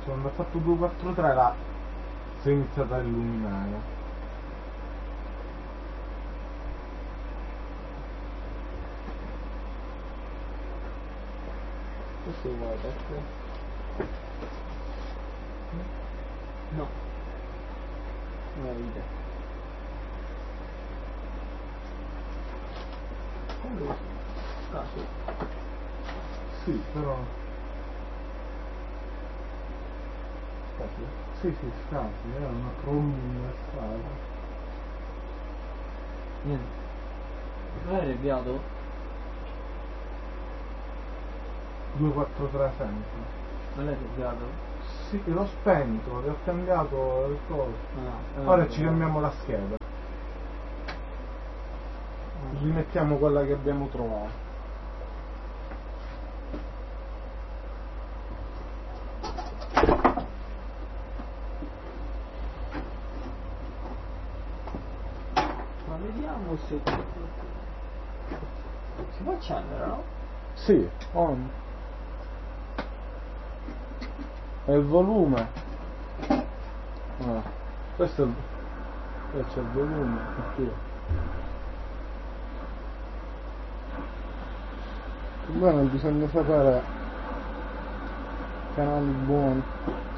quando ho fatto 243 là si è iniziata a illuminare. Questo è uguale, ecco. No. Non è idea. Allora, sì. Sì, però... Scappi? Sì, scapi, è una cromina strada. Niente. Non è arrabbiato? 243 sempre. Non è arrabbiato? Sì, l'ho spento, le ho cambiato il coso. Ah, Ora ci cambiamo la scheda. Rimettiamo quella che abbiamo trovato. Ma vediamo se si può accendere, no? Sì, on. È il volume. Ah, questo è il... Qua c'è il volume, qui. Bene, bisogna sapere canali buoni.